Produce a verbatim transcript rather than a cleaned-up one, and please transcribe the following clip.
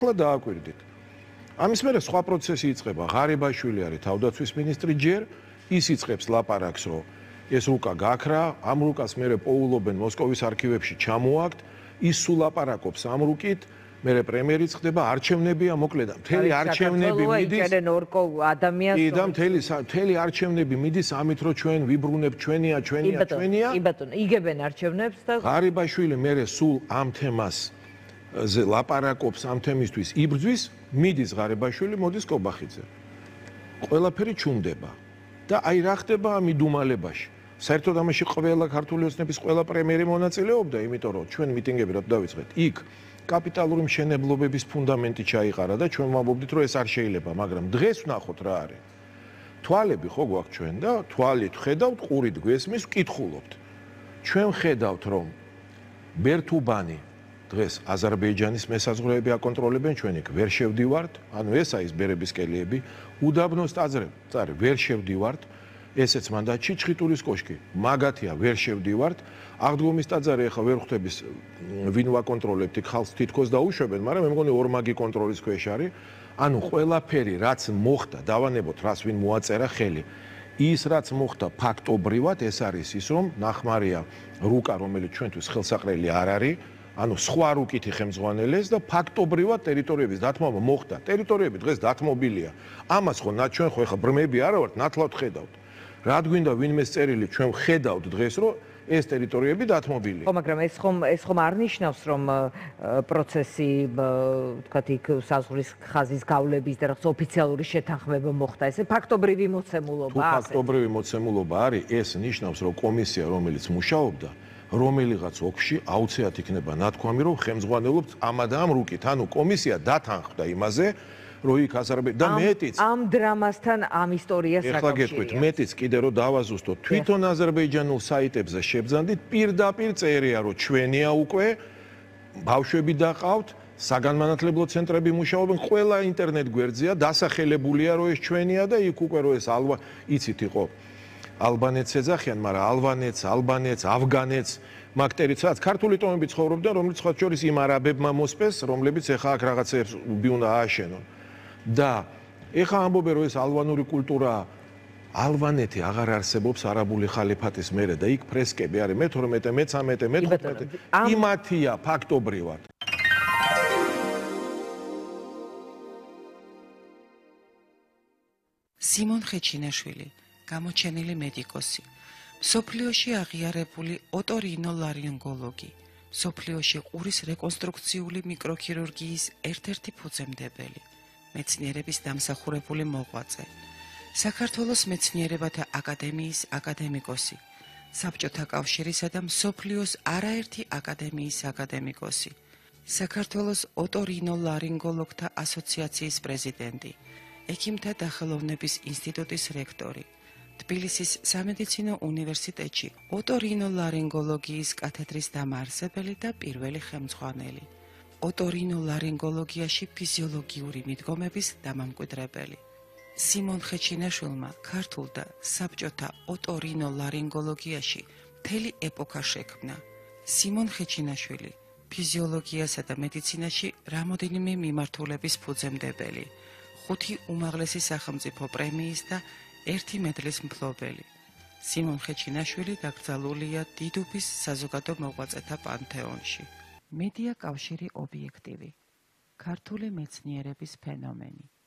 ახლა დააკვირდით. ამის მერე სხვა პროცესი იწყება. ღარიბაშვილი არის თავდაცვის მინისტრი ჯერ, ის იწყებს ლაპარაკს, რომ ეს რუკა გაქრა, ამ რუკას მერე პოულობენ მოსკოვის არქივებში ჩამოაქვთ, ის სულ ლაპარაკობს ამ რუკით, მერე პრემიერიც ხდება, არჩევნებია, მოკლედ, მთელი არჩევნები მიდის. კი და მთელი მთელი არჩევნები მიდის ამით, რომ ჩვენ ვიბრუნებ ჩვენია, ჩვენია, ჩვენია. კი ბატონო, იგებენ არჩევნებს და ღარიბაშვილი მერე სულ ამ თემას ლაპარაკობს, ამ თემისთვის იბრძვის, მიდის ღარიბაშვილი, მოდის კობახიძე. ყველაფერი ჩუმდება. და აი რა ხდება ამ იდუმალებაში. საერთოდ ამაში ყველა ქართული ოცნების ყველა პრემიერი მონაწილეობდა, იმიტომ რომ ჩვენ მიტინგები რა დავიწყეთ. იქ კაპიტალური მშენებლობების ფუნდამენტი ჩაიყარა და ჩვენ ვამბობდით, რომ ეს არ შეიძლება, მაგრამ დღეს ვნახოთ რა არის. თვალები ხო გვაქვს ჩვენ და თვალით ხედავთ, ყურით გვესმის, ვკითხულობთ. ჩვენ ხედავთ, რომ ბერთუბანი დღეს აზერბაიჯანის მესაზღვრეები აკონტროლებენ, ჩვენ იქ ვერ შევდივართ, ანუ ესა ის ბერების კელიები, უდაბნოს ტაძრები, წარი ვერ შევდივართ, ესეც მანდ ჩიჩხიტურის კოშკი, მაგათია ვერ შევდივართ, აღდგომის ტაძარი ახლა ვერ ხვდების ვინ ვაკონტროლებთ, იქ ხალხს თითქოს დაუშვებენ, მაგრამ მე მგონი ორმაგი კონტროლის ქვეშ არის, ანუ ყველაფერი რაც მოხდა, დავანებოთ რას ვინ მოაწერა ხელი. ის რაც მოხდა ფაქტობრივად, ეს არის ის, რომ ნახმარია რუკა, რომელიც ჩვენთვის ხელსაყრელი არ არის, ანუ სხვა რუკითი ხელმძღვანელეს და ფაქტობრივად ტერიტორიების დათმობა მოხდა. ტერიტორიები დღეს დათმობილია. ამას ხო ჩვენ ხო ახლა ბრმები არა ვართ, ნათლად ხედავთ. რა გვინდა ვინმეს წერილი ჩვენ ხედავთ დღეს, რომ ეს ტერიტორიები დათმობილია. ხო, მაგრამ ეს ხომ ეს ხომ არ ნიშნავს, რომ პროცესი, თქვათ, იქ საზღვრის ხაზის გავლების და რაღაც ოფიციალური შეთანხმება მოხდა. ესე ფაქტობრივი მოცემულობა არის. თუ ფაქტობრივი მოცემულობა არის, ეს ნიშნავს, რომ კომისია, რომელიც მუშაობდა, რომელიღაც ოფში აუცილებლად იქნება ნათქვამი, რომ ხელმძღვანელობთ ამა და ამ რუკით. ანუ კომისია დათანხმდა იმაზე, რომ იქ აზერბაიჯანი და მეტიც ამ დრამასთან ამ ისტორიას აკავშირებს. ეხლა გეტყვით, მეტიც კიდე რომ დავაზუსტოთ, თვითონ აზერბაიჯანულ საიტებზე შებძანდით, პირდაპირ წერია, რომ ჩვენია უკვე, ბავშვები დაყავთ, საგანმანათლებლო ცენტრები მუშაობენ, ყველა ინტერნეტ გვერდზეა, დასახელებულია, რომ ეს ჩვენია და იქ უკვე რომ ეს ალვა იცით იყო. ალბანეთს ეძახიან, მაგრამ ალბანეთს, ალბანეთს, ავგანეთს, მაგ ტერიტორიას ქართული ტომები ცხოვრობდნენ, რომლებიც სხვა შორის იმ არაბებმა მოსპეს, რომლებიც ეხა აქ რაღაცებს უნდა ააშენონ. და ეხა ამბობენ, რომ ეს ალბანური კულტურა, ალბანეთი აღარ არსებობს არაბული ხალიფატის მერე და იქ ფრესკები არის მეთორმეტე, მეცამეტე, მეთერთმეტე. იმათია ფაქტობრივად. სიმონ ხეჩინაშვილი, გამოჩენილი მედიკოსი, მსოფლიოში აღიარებული ოტორინოლარინგოლოგი, მსოფლიოში ყურის რეკონსტრუქციული მიკროქირურგიის ერთ-ერთი ფუძემდებელი, მეცნიერების დამსახურებული მოღვაწე, საქართველოს მეცნიერებათა აკადემიის აკადემიკოსი, საბჭოთა კავშირისა და მსოფლიოს არაერთი აკადემიის აკადემიკოსი, საქართველოს ოტორინოლარინგოლოგთა ასოციაციის პრეზიდენტი, ექიმთა დახელოვნების ინსტიტუტის რექტორი, თბილისის სამედიცინო უნივერსიტეტში ოტორინოლარინგოლოგიის კათედრის დამაარსებელი და პირველი ხელმძღვანელი, ოტორინოლარინგოლოგიაში ფიზიოლოგიური მიდგომების დამამკვიდრებელი. სიმონ ხეჩინაშვილმა ქართულ და საბჭოთა ოტორინოლარინგოლოგიაში მთელი ეპოქა შექმნა. სიმონ ხეჩინაშვილი ფიზიოლოგიასა და მედიცინაში რამოდენიმე მიმართულების ფუძემდებელი, ხუთი უმაღლესი სახელმწიფო პრემიის და ერთი მედლის მფლობელი. სიმონ ხეჩინაშვილი დაკრძალულია დიდუბის საზოგადო მოღვაწეთა პანთეონში. მედია კავშირი ობიექტივი. ქართული მეცნიერების ფენომენი.